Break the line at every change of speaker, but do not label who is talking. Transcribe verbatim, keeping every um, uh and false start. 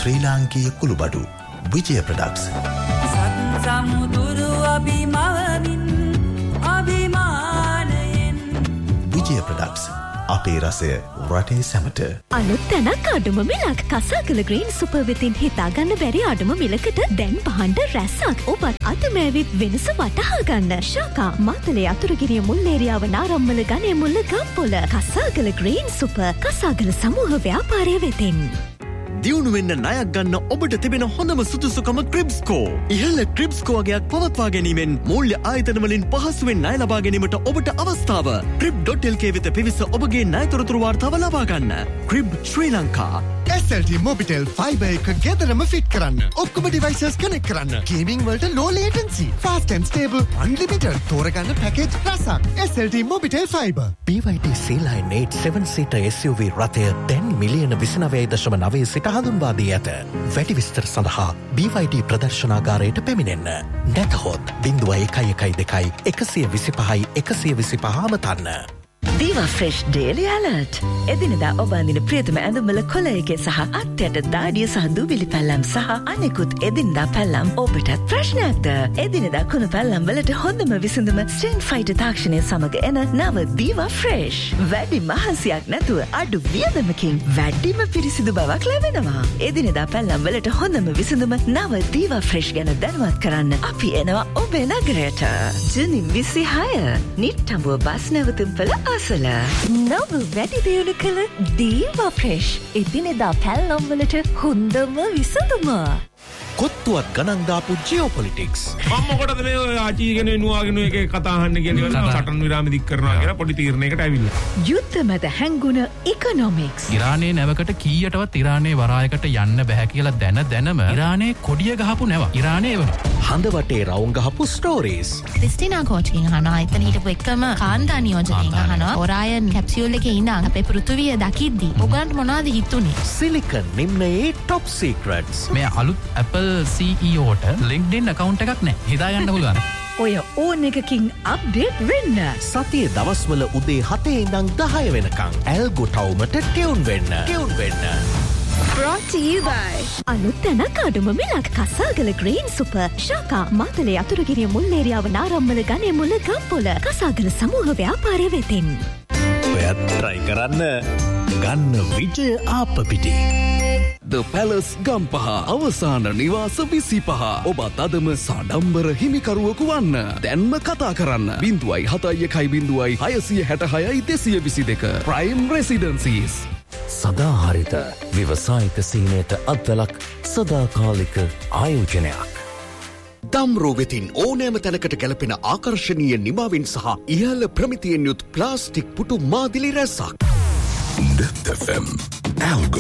ශ්‍රී ලාංකීය කුළුබඩු විජය ප්‍රොඩක්ට්ස්.
සමුදුරු අභිමවමින් අභිමානයෙන්
විජය ප්‍රොඩක්ට්ස් අපේ රසය රටේ සැමට.
අලුත් තැනක් අඩුම මිලක් කසාකල ග්‍රීන් සුපර් වෙතින් හිතාගන්න බැරි අඩුම මිලකට දැන් පහන්ඩ රැස්සක් ඔබත් අතමෑවිත් වෙනස වටහා ගන්න. ශාකා මාතලේ අතුරුගිරිය මුල්ලේරියාව නාරම්මල ගනේ මුල්ල ගම්පොල කසාකල ග්‍රීන් සුපර් කසාකල සමූහ ව්‍යාපාරය වෙතින්.
දියුණු වෙන්න ණයක් ගන්න ඔබට තිබෙන හොඳම සුදුසුකම ක්‍රිබ්ස්කෝ. ඉහළ ක්‍රිබ්ස්කෝ වගේක් පවත්වා ගැනීමෙන් මූල්‍ය ආයතන වලින් පහසුවෙන් ණය ලබා ගැනීමට ඔබට අවස්ථාව. ක්‍රිබ් ඩොට් එල් කේ වෙත පිවිස ඔබගේ ණය තොරතුරු වාර්තාව ලබා ගන්න. ක්‍රිබ් ශ්‍රී Lanka.
S L T Mobitel fibre එක ගෙදරම ෆිට කරන්න. ඔක්කොම ඩිවයිසස් කනෙක්ට් කරන්න. ගේමින් වලට low latency, fast and stable, unlimited තෝරගන්න පැකේජ් රසක්. S L T Mobitel fibre.
B why D C-Line eight seven seater S you වී රථය දැන් මිලියන විසිනවය දශම නවය සිට හඳුන්වා දී ඇත. වැඩි විස්තර සඳහා බී වයි ඩී ප්‍රදර්ශනාගාරයට පැමිණෙන්න. නැතහොත් ඩිංගුව එකයි එකයි දෙකයි එකසිය විසිපහයි එකසිය විසිපහ අමතන්න.
Diva Fresh Daily Alert. එදිනෙදා ඔබ අඳින ප්‍රියතම ඇඳුම්වල කොළ එකේ සහ අත්යට දාඩිය සහ දූවිලි පැල්ලම් සහ අනෙකුත් එදිනෙදා පැල්ලම් ඔබටත් ප්‍රශ්නයක්ද? එදිනෙදා කුණු පැල්ලම් වලට හොඳම විසඳුම ස්ට්‍රේන් ෆයිටර් තාක්ෂණය සමග එන නව Diva Fresh. වැඩි මහන්සියක් නැතුව අඩු වියදමකින් වැඩිම පිරිසිදු බවක් ලැබෙනවා. එදිනෙදා පැල්ලම් වලට හොඳම විසඳුම නව Diva Fresh ගැන දැනුවත් කරන්න අපි එනවා ඔබේ නගරයට. ජූනි විසිහය නිට්ටඹුව බස් නැවතුම්පල අසල.
නව වැඩි දියුණු කළ දීවා ෆ්‍රෙෂ් එදිනෙදා පැල්ලම් වලට හොඳම විසඳුම.
කොත්තුවක් ගණන් දාපු ජියෝපොලිටික්ස්.
මම මොකටද මේ ආචීගෙන නුවාගෙන එකේ කතා අහන්න කියලා සටන් විරාම දික් කරනවා කියලා පොඩි තීරණයකට ඇවිල්ලා.
යුද්ධ මැද හැංගුණ ඉකොනොමික්ස්.
ඉරානයේ නැවකට කීයටවත් ඉරානයේ වරායකට යන්න බෑ කියලා දැන දැනම ඉරානයේ කොඩිය ගහපු නැව. ඉරානයේ වෙනවා.
හඳ වටේ රවුම් ගහපු ස්ටෝරීස්.
ක්‍රිස්ටිනා කෝච්කින් අහනවා. එතන හිටපු එකම කාන්තා නියෝජකයන් අහනවා. ඔරායන් කැප්සියුල් එකේ ඉඳන් අපේ පෘථිවිය දකිද්දි ඔයගලන්ට මොනවද හිතුනේ?
Silicon නිම්නයේ top සීක්‍රට්ස්.
මේ අලුත් Apple සී ඊ ඕට LinkedIn account එකක් නැහැ. හිතාගන්න පුළුවන්.
ඔය ඕන එකකින් අප්ඩේට් වෙන්න.
සතියේ දවස්වල උදේ හතේ ඉඳන් දහය වෙනකන් ඇල්ගෝ ටවුමට ටියුන් වෙන්න. ටියුන් වෙන්න.
Brought to you by අලුත් තැනක් අඩුම මිලක් කසාගල ග්‍රීන් සුපර් ශාකා මාතලේ අතුරුගිරිය මුල්ලේරියාව නාරම්මල ගනේ මුල්ල ගම්පොල කසාගල සමූහ ව්‍යාපාරය වෙතින්.
ඔයත් try කරන්න ගන්න විජය ආපපිටි.
The Palace ගම්පහ අවසාන නිවාස විසිපහ. ඔබත් අදම සඩම්බර හිමිකරුවකු වන්න. දැන්ම කතා කරන්න බිංදුවයි හතයි එකයි බිංදුවයි හයසිය හැටහයයි දෙසිය විසි දෙක. Prime Residencies.
සදාහරිත ව්‍යවසායික සීනයට අත්වලක් සදාකාලික ආයෝජනයක්.
දම්රෝ වෙතින් ඕනෑම තැනකට ගැලපෙන ආකර්ශනීය නිමාවෙන් සහ ඉහළ ප්‍රමිතියෙන් යුත් ප්ලාස්ටික් පුටු මාදිලි රැසක්.
Death F M Algo